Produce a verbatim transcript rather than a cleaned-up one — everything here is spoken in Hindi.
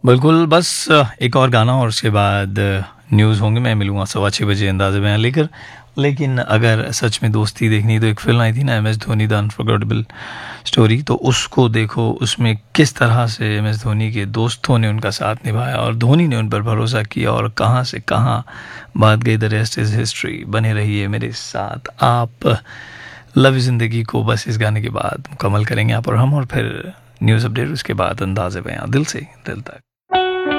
बिल्कुल, बस अ, एक और गाना और उसके बाद न्यूज़ होंगे। मैं मिलूँगा सवा छः बजे अंदाज़े बयां लेकर। लेकिन अगर सच में दोस्ती देखनी है तो एक फ़िल्म आई थी ना, M S Dhoni the unforgettable story, तो उसको देखो। उसमें किस तरह से एम एस धोनी के दोस्तों ने उनका साथ निभाया और धोनी ने उन पर भरोसा किया और कहाँ से कहाँ बात गई। The rest is history. बने रहिए मेरे साथ आप। लव ज़िंदगी को बस इस गाने के बाद मुकम्मल करेंगे आप और हम, और फिर न्यूज़ अपडेट उसके बाद अंदाज़े बयां दिल से दिल तक।